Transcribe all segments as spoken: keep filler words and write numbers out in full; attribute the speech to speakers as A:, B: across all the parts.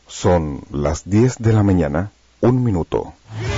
A: Son las diez de la mañana, un minuto.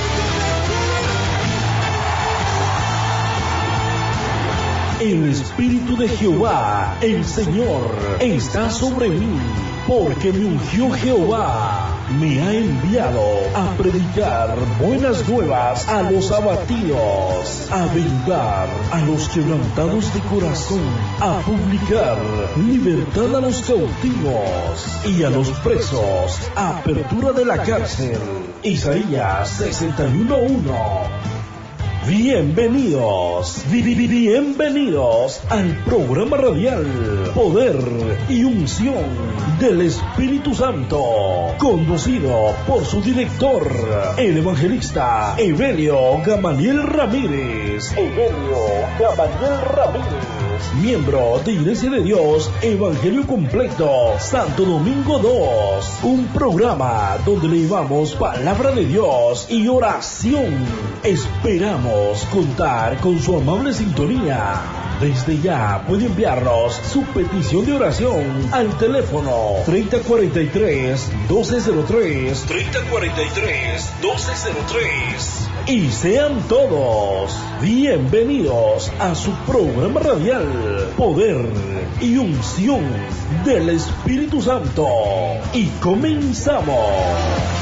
B: El Espíritu de Jehová, el Señor, está sobre mí, porque me ungió Jehová. Me ha enviado a predicar buenas nuevas a los abatidos, a vendar a los quebrantados de corazón, a publicar libertad a los cautivos y a los presos, apertura de la cárcel. Isaías sesenta y uno uno. Bienvenidos, bienvenidos al programa radial Poder y Unción del Espíritu Santo, conducido por su director, el evangelista Evelio Gamaliel Ramírez. Evelio Gamaliel Ramírez, miembro de Iglesia de Dios Evangelio Completo Santo Domingo dos, un programa donde le llevamos palabra de Dios y oración. Esperamos contar con su amable sintonía. Desde ya puede enviarnos su petición de oración al teléfono treinta cuarenta y tres, doce cero tres, treinta cuarenta y tres, doce cero tres. Y sean todos bienvenidos a su programa radial Poder y Unción del Espíritu Santo. Y comenzamos.